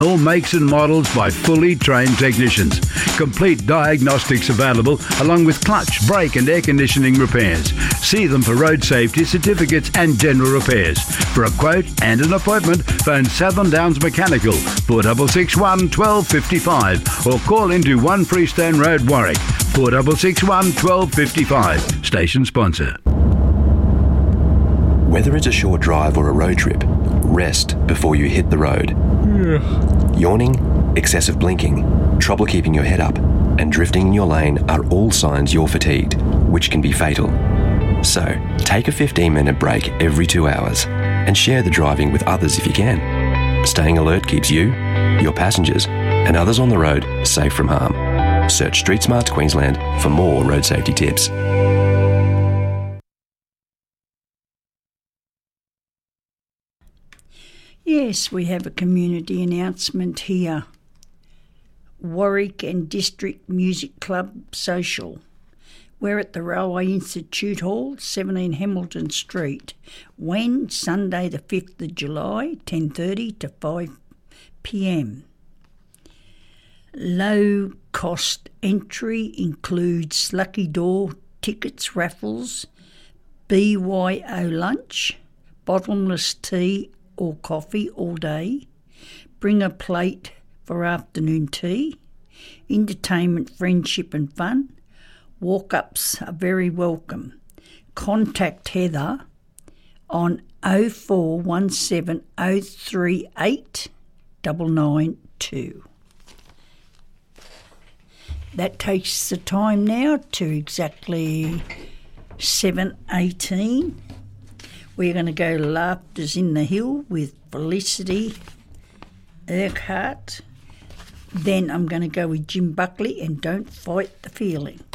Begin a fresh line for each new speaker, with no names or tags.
All makes and models by fully trained technicians. Complete diagnostics available along with clutch, brake and air conditioning repairs. See them for road safety certificates and general repairs. For a quote and an appointment, phone Southern Downs Mechanical 4661 1255 or call into 1 Freestone Road, Warwick 4661 1255. Station sponsor.
Whether it's a short drive or a road trip, rest before you hit the road. Yawning, excessive blinking, trouble keeping your head up, and drifting in your lane are all signs you're fatigued, which can be fatal. So, take a 15-minute break every 2 hours and share the driving with others if you can. Staying alert keeps you, your passengers, and others on the road safe from harm. Search Street Smarts Queensland for more road safety tips.
Yes, we have a community announcement here. Warwick and District Music Club Social. We're at the Railway Institute Hall, 17 Hamilton Street. When? Sunday the 5th of July, 10:30 to 5 p.m. Low cost entry includes lucky door tickets, raffles, BYO lunch, bottomless tea or coffee all day, bring a plate for afternoon tea, entertainment, friendship and fun. Walk-ups are very welcome. Contact Heather on 0417 038 992. That takes the time now to exactly 7:18. We're going to go to Laughters in the Hill with Felicity Urquhart. Then I'm going to go with Jim Buckley and Don't Fight the Feeling.